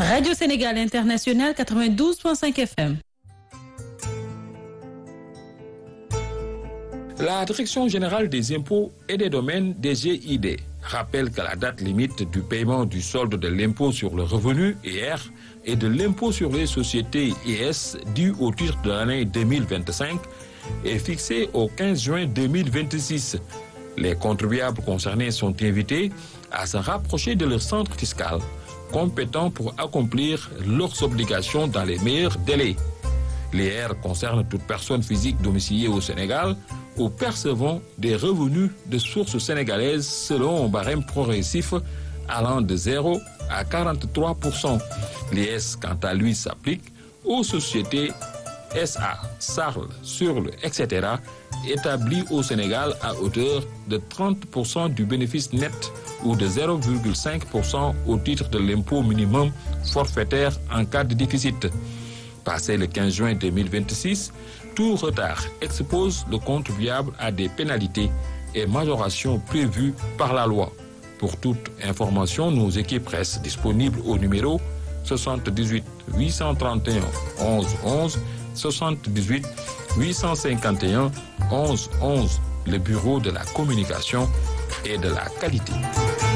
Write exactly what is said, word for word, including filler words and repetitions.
Radio Sénégal International quatre-vingt-douze virgule cinq F M. La Direction générale des impôts et des domaines D G I D rappelle que la date limite du paiement du solde de l'impôt sur le revenu I R et de l'impôt sur les sociétés I S dû au titre de l'année deux mille vingt-cinq est fixée au quinze juin deux mille vingt-six. Les contribuables concernés sont invités à se rapprocher de leur centre fiscal compétent pour accomplir leurs obligations dans les meilleurs délais. L'I R concerne toute personne physique domiciliée au Sénégal ou percevant des revenus de sources sénégalaises selon un barème progressif allant de zéro à quarante-trois pour cent. L'I S, quant à lui, s'applique aux sociétés S A, S A R L, S U R L, et cetera, établies au Sénégal à hauteur de trente pour cent du bénéfice net ou de zéro virgule cinq pour cent au titre de l'impôt minimum forfaitaire en cas de déficit. Passé le quinze juin deux mille vingt-six, tout retard expose le contribuable à des pénalités et majorations prévues par la loi. Pour toute information, nos équipes restent disponibles au numéro soixante-dix-huit huit cent trente et un onze onze, soixante-dix-huit huit cent cinquante et un onze onze, le bureau de la communication et de la qualité.